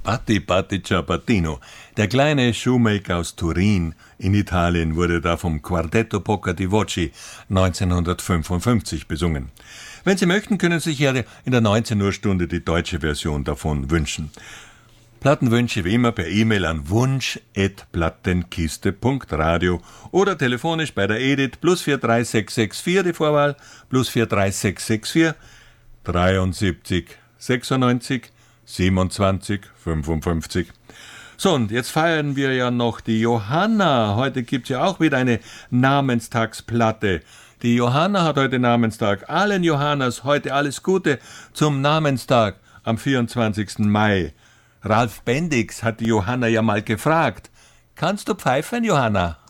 Patti Patti Ciabattino, der kleine Shoemaker aus Turin in Italien, wurde da vom Quartetto Poca di Voci 1955 besungen. Wenn Sie möchten, können Sie sich ja in der 19-Uhr-Stunde die deutsche Version davon wünschen. Plattenwünsche wie immer per E-Mail an wunsch@plattenkiste.radio oder telefonisch bei der Edith +43664 die Vorwahl +43664 73 96 27 55. So, und jetzt feiern wir ja noch die Johanna. Heute gibt's ja auch wieder eine Namenstagsplatte. Die Johanna hat heute Namenstag. Allen Johannas heute alles Gute zum Namenstag am 24. Mai. Ralf Bendix hat die Johanna ja mal gefragt: Kannst du pfeifen, Johanna?